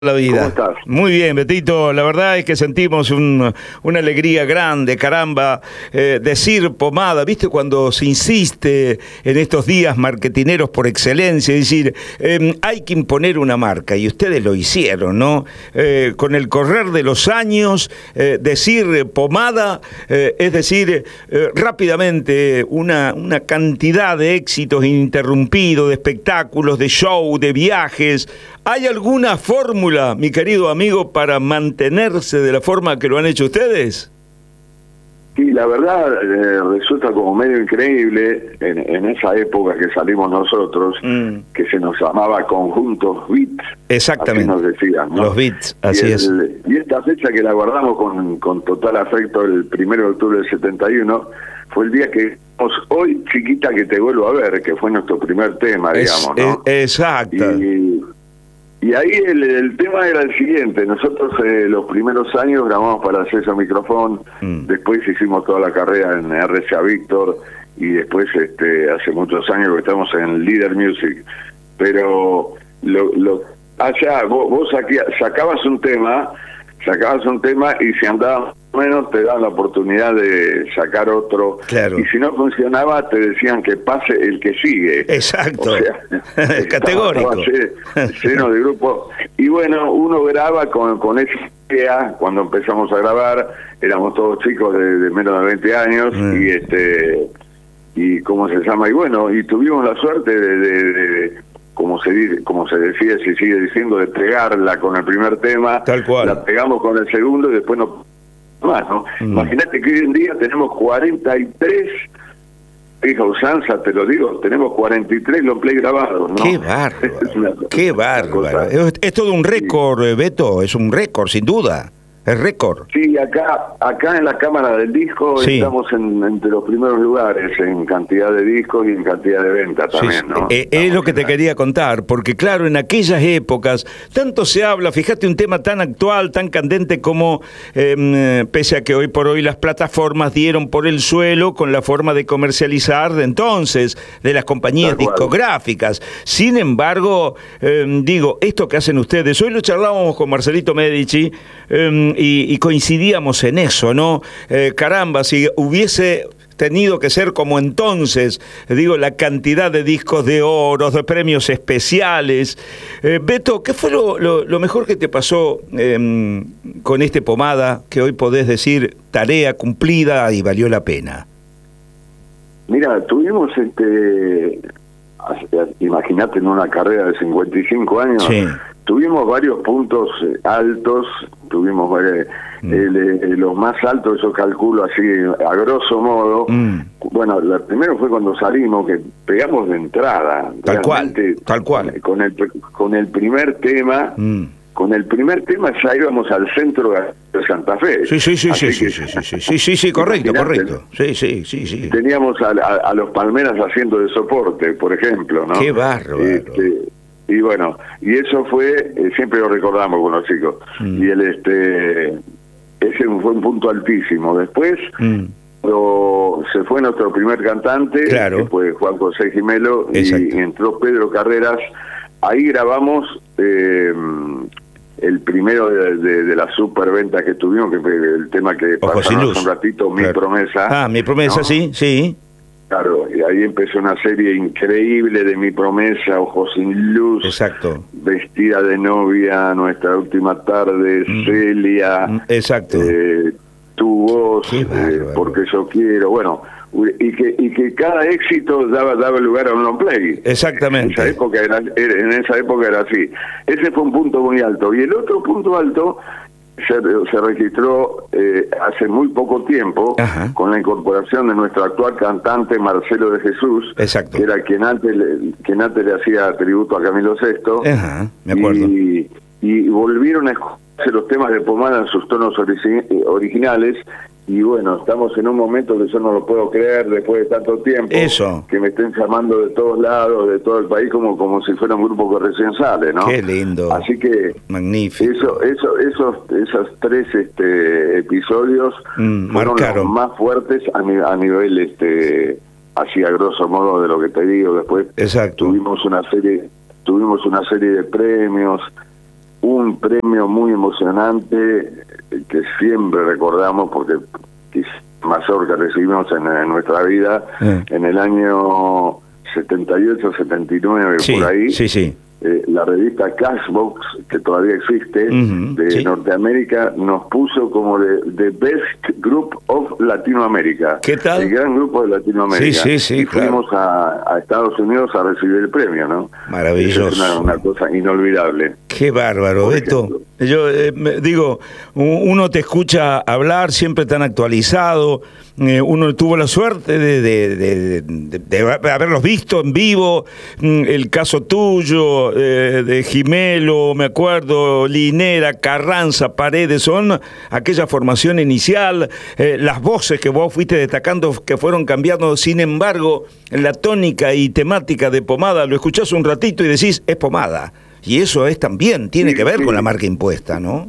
La vida. ¿Cómo estás? Muy bien, Betito. La verdad es que sentimos una alegría grande, caramba. Decir pomada, ¿viste? Cuando se insiste en estos días marketineros por excelencia, es decir, hay que imponer una marca, y ustedes lo hicieron, ¿no? Con el correr de los años, decir pomada, es decir, rápidamente una cantidad de éxitos ininterrumpidos, de espectáculos, de show, de viajes. ¿Hay alguna fórmula, mi querido amigo, para mantenerse de la forma que lo han hecho ustedes? Sí, la verdad resulta como medio increíble en esa época que salimos nosotros, que se nos llamaba Conjuntos Beats. Exactamente. Así nos decían, ¿no? Los Beats, así es. Y esta fecha que la guardamos con total afecto, el 1 de octubre del 71, fue el día que hoy, chiquita, que te vuelvo a ver, que fue nuestro primer tema, digamos, ¿no? Exacto. Y ahí el tema era el siguiente. Nosotros los primeros años grabamos para César Microfón, después hicimos toda la carrera en RCA Víctor, y después hace muchos años que estamos en Leader Music. Pero allá vos sacabas un tema y si andabas menos te dan la oportunidad de sacar otro. Claro. Y si no funcionaba te decían que pase el que sigue. Exacto. O sea, categórico. Estaba lleno de grupo. Y bueno, uno graba con esa idea. Cuando empezamos a grabar éramos todos chicos de menos de 20 años y ¿cómo se llama? Y bueno, y tuvimos la suerte de como se decía, se sigue diciendo, de pegarla con el primer tema. Tal cual. La pegamos con el segundo y después no más, ¿no? Imagínate que hoy en día tenemos 43, hija usanza, te lo digo, tenemos 43 long play grabados, ¿no? ¡Qué bárbaro! ¡Qué bárbaro! Es todo un récord, sí. Beto, es un récord, sin duda. Es récord. Sí, acá en la cámara del disco estamos entre los primeros lugares en cantidad de discos y en cantidad de ventas también, ¿no? Es lo que te quería contar, porque claro, en aquellas épocas tanto se habla, fíjate, un tema tan actual, tan candente como, pese a que hoy por hoy las plataformas dieron por el suelo con la forma de comercializar de entonces, de las compañías discográficas. Sin embargo, digo, esto que hacen ustedes, hoy lo charlábamos con Marcelito Medici, y coincidíamos en eso, ¿no? Caramba, si hubiese tenido que ser como entonces, digo, la cantidad de discos de oro, de premios especiales. Beto, ¿qué fue lo mejor que te pasó con este pomada, que hoy podés decir tarea cumplida y valió la pena? Mira, tuvimos imagínate, en una carrera de 55 años, sí. Tuvimos varios puntos altos, tuvimos los más altos, yo calculo así a grosso modo. Bueno, primero fue cuando salimos, que pegamos de entrada. Tal cual. Con el primer tema, ya íbamos al centro de Santa Fe. Sí, correcto. Sí. Teníamos a los Palmeras haciendo de soporte, por ejemplo, ¿no? Qué bárbaro. Y bueno, y eso fue, siempre lo recordamos con los chicos, y ese fue un punto altísimo. Después se fue nuestro primer cantante, que fue Juan José Gimelo, y entró Pedro Carreras. Ahí grabamos el primero de la superventa que tuvimos, que fue el tema que pasamos un ratito, Mi Promesa. Mi Promesa, ¿no? Sí. Claro, y ahí empezó una serie increíble de Mi Promesa, Ojos sin Luz. Exacto. Vestida de novia, Nuestra última tarde, Celia. Exacto. Tu voz, Porque yo quiero. Bueno, y que cada éxito daba lugar a un long play. Exactamente. En esa época era así. Ese fue un punto muy alto. Y el otro punto alto se registró hace muy poco tiempo, con la incorporación de nuestro actual cantante Marcelo de Jesús, que era quien antes le hacía tributo a Camilo VI. Me acuerdo. Y volvieron a escucharse los temas de pomada en sus tonos originales. Y bueno, estamos en un momento que yo no lo puedo creer después de tanto tiempo, que me estén llamando de todos lados, de todo el país, como si fuera un grupo que recién sale, ¿no? Qué lindo. Así que magnífico. Esos tres episodios fueron los más fuertes a nivel así a grosso modo de lo que te digo. Después tuvimos una serie de premios. un premio muy emocionante que siempre recordamos porque es el mayor que recibimos en nuestra vida, en el año 78, 79, sí, por ahí. Sí, sí. La revista Cashbox, que todavía existe, de Norteamérica, nos puso como The Best Group of Latinoamérica. ¿Qué tal? El gran grupo de Latinoamérica. Sí, y claro. fuimos a Estados Unidos a recibir el premio, ¿no? Maravilloso. Es una cosa inolvidable. Qué bárbaro, Beto. Yo digo, uno te escucha hablar siempre tan actualizado. Uno tuvo la suerte de haberlos visto en vivo. El caso tuyo, de Gimelo, me acuerdo, Linera, Carranza, Paredes, son aquella formación inicial, las voces que vos fuiste destacando que fueron cambiando. Sin embargo, la tónica y temática de Pomada, lo escuchás un ratito y decís, es Pomada. Y eso es también, tiene que ver con la marca impuesta, ¿no?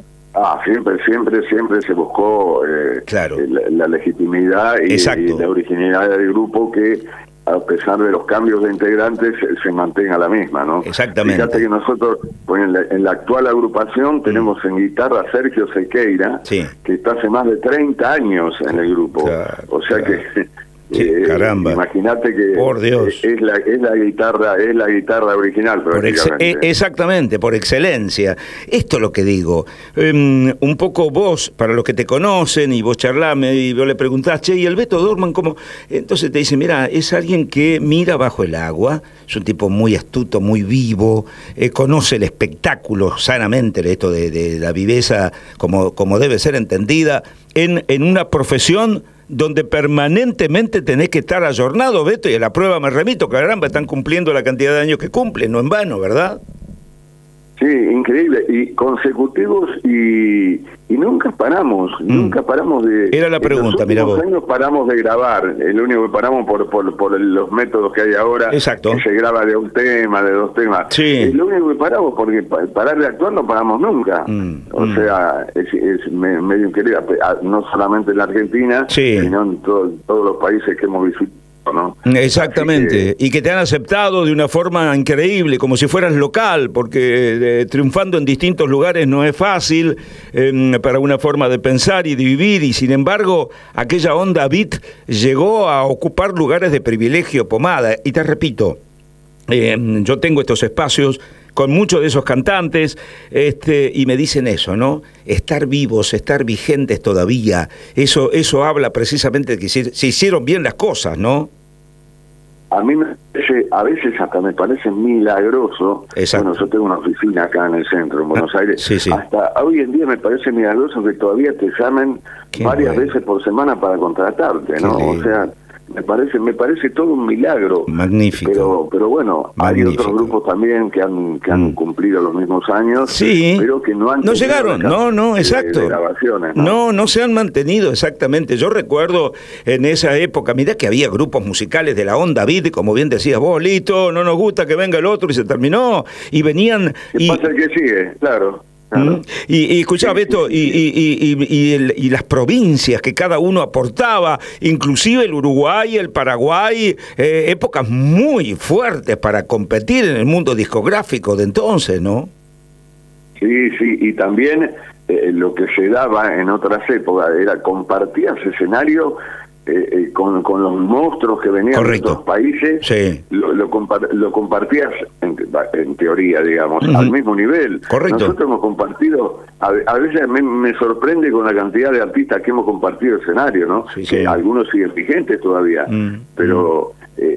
Siempre se buscó claro. la legitimidad y la originalidad del grupo, que a pesar de los cambios de integrantes se mantenga la misma, ¿no? Exactamente. Fíjate que nosotros, pues, en la actual agrupación tenemos en guitarra a Sergio Sequeira, que está hace más de 30 años en el grupo. Claro, o sea que... caramba. Imagínate que por Dios. Es la guitarra original, exactamente, por excelencia. Esto es lo que digo. Un poco vos, para los que te conocen, y vos charlame, y vos le preguntás, che, ¿y el Beto Dorman cómo? Entonces te dice, mira, es alguien que mira bajo el agua, es un tipo muy astuto, muy vivo, conoce el espectáculo sanamente, esto de la viveza como debe ser entendida, en una profesión donde permanentemente tenés que estar ayornado, Beto, y a la prueba me remito, caramba, están cumpliendo la cantidad de años que cumplen, no en vano, ¿verdad? Sí, increíble, y consecutivos, y nunca paramos de... Era la pregunta, mira vos. En los últimos años paramos de grabar, el único que paramos por los métodos que hay ahora. Exacto. Que se graba de un tema, de dos temas. Sí. Es lo único que paramos, porque parar de actuar no paramos nunca. O sea, es medio increíble, no solamente en la Argentina, sino en todos los países que hemos visitado, ¿no? Exactamente, y que te han aceptado de una forma increíble, como si fueras local, porque triunfando en distintos lugares no es fácil para una forma de pensar y de vivir, y sin embargo aquella onda beat llegó a ocupar lugares de privilegio, Pomada. Y te repito, yo tengo estos espacios con muchos de esos cantantes, y me dicen eso, ¿no? Estar vivos, estar vigentes todavía, eso habla precisamente de que se hicieron bien las cosas, ¿no? A mí a veces hasta me parece milagroso. Exacto. Bueno, yo tengo una oficina acá en el centro, en Buenos Aires. Sí. Hasta hoy en día me parece milagroso que todavía te llamen varias veces por semana para contratarte, ¿no? O sea, me parece todo un milagro. Magnífico. Pero bueno, magnífico. Hay otros grupos también que han cumplido los mismos años, pero que no llegaron, exacto. De grabaciones, no se han mantenido, exactamente. Yo recuerdo en esa época, mirá que había grupos musicales de la onda beat, como bien decías vos, listo, no nos gusta que venga el otro, y se terminó, y venían... ¿Qué pasa el que sigue? Claro. Y escuchá, Beto, y las provincias que cada uno aportaba, inclusive el Uruguay, el Paraguay, épocas muy fuertes para competir en el mundo discográfico de entonces, ¿no? Sí, y también lo que se daba en otras épocas era compartías escenario con los monstruos que venían de otros países, lo compartías en teoría, digamos, al mismo nivel. Correcto. Nosotros hemos compartido, a veces me sorprende con la cantidad de artistas que hemos compartido escenario, ¿no? Que algunos siguen vigentes todavía, pero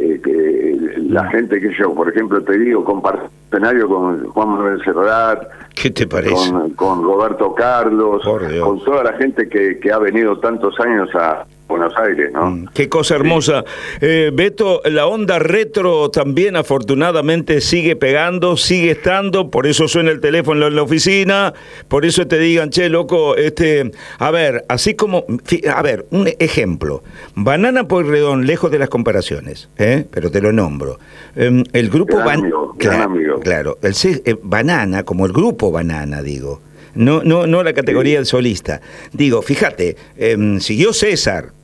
la gente que yo, por ejemplo, te digo, comparto escenario con Juan Manuel Serrat. ¿Qué te parece? Con Roberto Carlos, con toda la gente que ha venido tantos años a Buenos Aires, ¿no? Qué cosa hermosa. Beto, la onda retro también afortunadamente sigue pegando, sigue estando, por eso suena el teléfono en la oficina, por eso te digan, che, loco, a ver, así como, a ver, un ejemplo, Banana Pueyrredón, lejos de las comparaciones, pero te lo nombro. El grupo Claro, Banana, como el grupo Banana, digo. No la categoría del solista. Digo, fíjate, siguió César,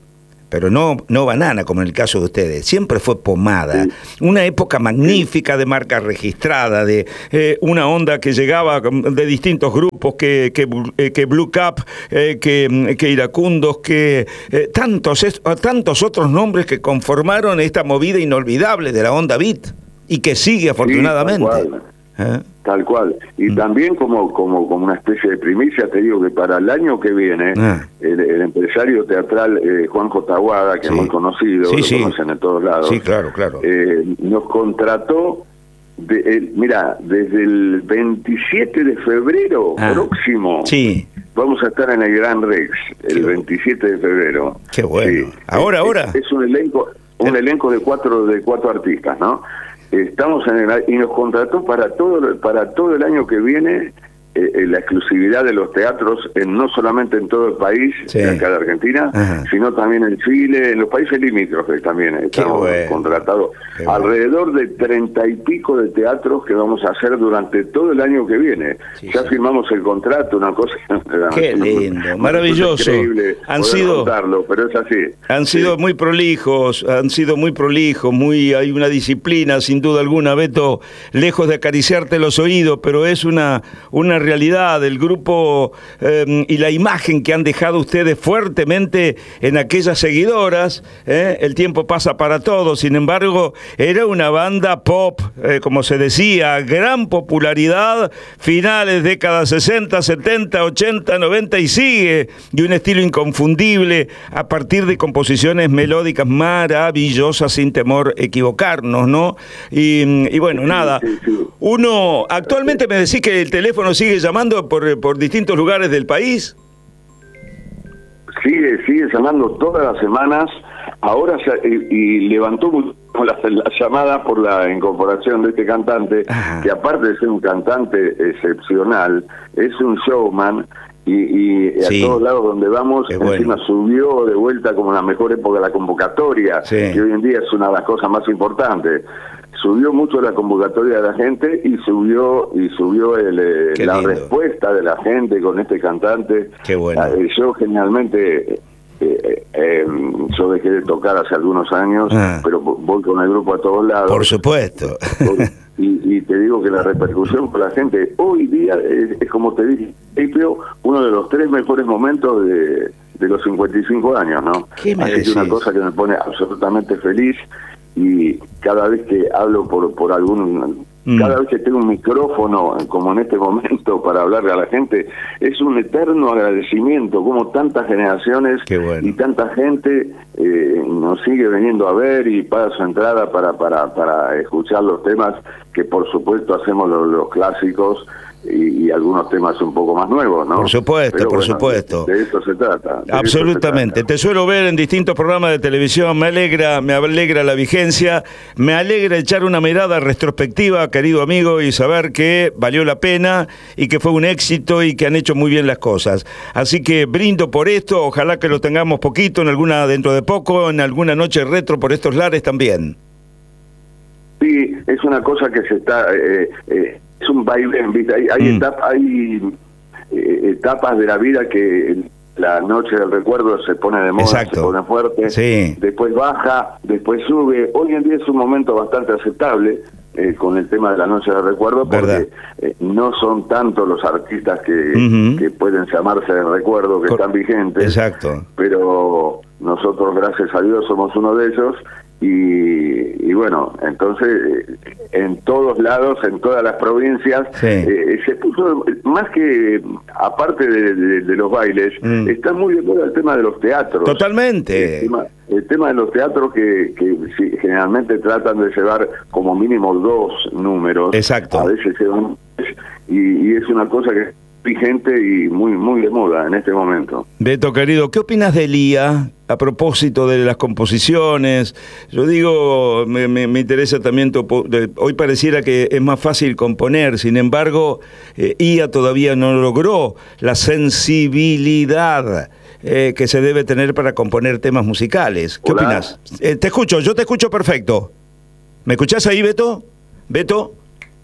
pero no banana como en el caso de ustedes, siempre fue pomada. Sí. Una época magnífica de marca registrada, de una onda que llegaba de distintos grupos, que Blue Cap, que Iracundos, que tantos otros nombres que conformaron esta movida inolvidable de la onda beat y que sigue afortunadamente. Tal cual. Y también como una especie de primicia, te digo que para el año que viene, el empresario teatral Juanjo Taguada, que es muy conocido, lo conocen en todos lados, sí, claro. Nos contrató, mira, desde el 27 de febrero próximo, vamos a estar en el Gran Rex, el 27 de febrero. Qué bueno. Sí. Ahora. Es un elenco de cuatro artistas, ¿no? Estamos y nos contrató para todo el año que viene, la exclusividad de los teatros, no solamente en todo el país, acá de Argentina, sino también en Chile, en los países limítrofes también estamos contratados. Alrededor de 30 y pico de teatros que vamos a hacer durante todo el año que viene. Ya firmamos el contrato, una cosa... Qué lindo, maravilloso. Increíble contarlo, pero es así. Han sido muy prolijos, hay una disciplina, sin duda alguna, Beto, lejos de acariciarte los oídos, pero es una realidad del grupo y la imagen que han dejado ustedes fuertemente en aquellas seguidoras. El tiempo pasa para todos, sin embargo, era una banda pop, como se decía, gran popularidad, finales décadas 60, 70, 80, 90 y sigue, y un estilo inconfundible a partir de composiciones melódicas maravillosas, sin temor a equivocarnos, ¿no? Y bueno, nada, uno, actualmente me decís que el teléfono sigue llamando por distintos lugares del país. Sigue llamando todas las semanas. Ahora y levantó la llamada por la incorporación de este cantante, que aparte de ser un cantante excepcional, es un showman. Y a todos lados donde vamos, encima subió de vuelta como la mejor época de la convocatoria, que hoy en día es una de las cosas más importantes. Subió mucho la convocatoria de la gente y subió la respuesta de la gente con este cantante. Qué bueno. Yo generalmente yo dejé de tocar hace algunos años, pero voy con el grupo a todos lados. Por supuesto. Y te digo que la repercusión con la gente hoy día es como te dije, uno de los 3 mejores momentos de los 55 años, ¿no? ¿Qué me decís? Es una cosa que me pone absolutamente feliz, y cada vez que hablo por algún... Cada vez que tengo un micrófono, como en este momento, para hablarle a la gente, es un eterno agradecimiento, como tantas generaciones y tanta gente nos sigue viniendo a ver y paga su entrada para escuchar los temas, que por supuesto hacemos los clásicos y algunos temas un poco más nuevos, ¿no? Por supuesto, pero por supuesto. De eso se trata. Absolutamente. Te suelo ver en distintos programas de televisión, me alegra la vigencia, me alegra echar una mirada retrospectiva, querido amigo, y saber que valió la pena y que fue un éxito y que han hecho muy bien las cosas. Así que brindo por esto, ojalá que lo tengamos poquito, dentro de poco, en alguna noche retro por estos lares también. Sí, es una cosa que se está... es un vaivén, ¿viste? Hay etapas de la vida que la noche del recuerdo se pone de moda, se pone fuerte, después baja, después sube. Hoy en día es un momento bastante aceptable con el tema de la noche del recuerdo, porque no son tantos los artistas que pueden llamarse de recuerdo, que están vigentes. Pero nosotros, gracias a Dios, somos uno de ellos. Y bueno, entonces en todos lados, en todas las provincias, se puso, más que aparte de los bailes, está muy de moda el tema de los teatros. Totalmente. El tema de los teatros que generalmente tratan de llevar como mínimo 2 números. A veces llevan, y es una cosa que es vigente y muy de moda en este momento. Beto, querido, ¿qué opinas de Lía a propósito de las composiciones? Yo digo, me interesa también, hoy pareciera que es más fácil componer, sin embargo, Ia todavía no logró la sensibilidad que se debe tener para componer temas musicales. ¿Qué opinas? Te escucho, yo te escucho perfecto. ¿Me escuchás ahí, Beto? ¿Beto?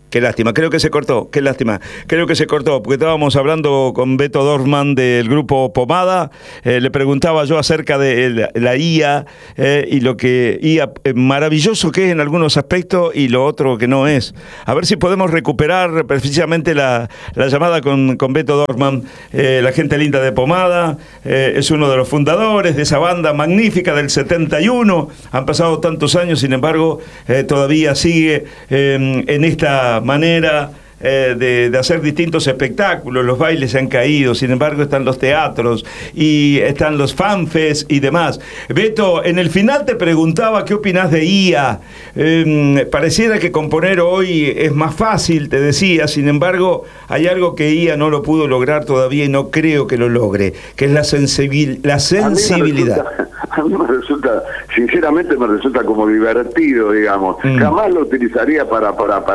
Qué lástima, creo que se cortó, qué lástima. Creo que se cortó, porque estábamos hablando con Beto Dorfman del grupo Pomada. Le preguntaba yo acerca de la IA y lo que IA, maravilloso que es en algunos aspectos y lo otro que no es. A ver si podemos recuperar precisamente la llamada con Beto Dorfman, la gente linda de Pomada. Es uno de los fundadores de esa banda magnífica del 71. Han pasado tantos años, sin embargo, todavía sigue en esta manera de hacer distintos espectáculos. Los bailes se han caído, sin embargo están los teatros y están los fanfests y demás. Beto, en el final te preguntaba qué opinás de IA. Pareciera que componer hoy es más fácil, te decía, sin embargo hay algo que IA no lo pudo lograr todavía y no creo que lo logre, que es la sensibilidad. A mí me resulta, sinceramente me resulta como divertido, digamos. Jamás lo utilizaría para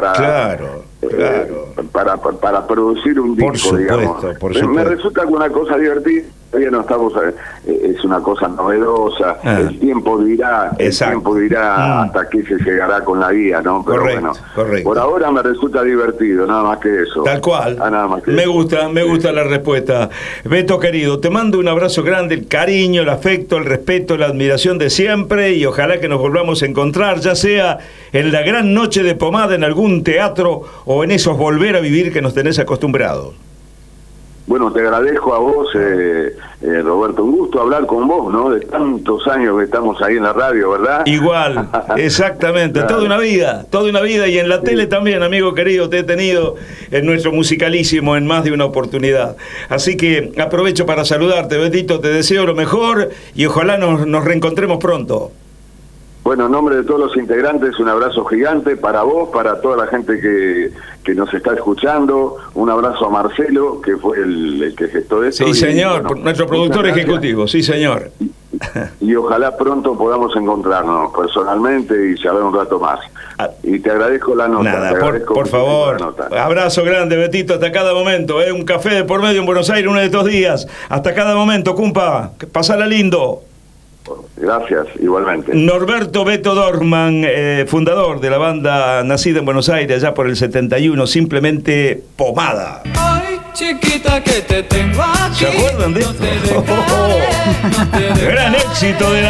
producir un disco, por supuesto, digamos. Por supuesto. Me resulta una cosa divertida. Todavía no estamos, es una cosa novedosa. El tiempo dirá, hasta qué se llegará con la guía, ¿no? Pero correcto. Por ahora me resulta divertido, nada más que eso. Tal cual. Nada más que me gusta la respuesta. Beto querido, te mando un abrazo grande, el cariño, el afecto, el respeto, la admiración de siempre y ojalá que nos volvamos a encontrar, ya sea en la gran noche de Pomada, en algún teatro o en esos volver a vivir que nos tenés acostumbrados. Bueno, te agradezco a vos, Roberto, un gusto hablar con vos, ¿no? De tantos años que estamos ahí en la radio, ¿verdad? Igual, exactamente, claro. toda una vida y en la tele también, amigo querido, te he tenido en nuestro musicalísimo en más de una oportunidad. Así que aprovecho para saludarte, Betito, te deseo lo mejor y ojalá nos reencontremos pronto. Bueno, en nombre de todos los integrantes, un abrazo gigante para vos, para toda la gente que nos está escuchando. Un abrazo a Marcelo, que fue el que gestó esto. Sí, señor, bueno, nuestro productor ejecutivo, sí, señor. Y ojalá pronto podamos encontrarnos personalmente y charlar un rato más. Y te agradezco la nota. Nada, por favor. Abrazo grande, Betito, hasta cada momento. Un café de por medio en Buenos Aires uno de estos días. Hasta cada momento, cumpa. Pasala lindo. Gracias, igualmente. Norberto Beto Dorfman, fundador de la banda nacida en Buenos Aires allá por el 71, simplemente Pomada. Ay, chiquita, que te tengo aquí. ¿Se acuerdan de esto? Gran éxito de la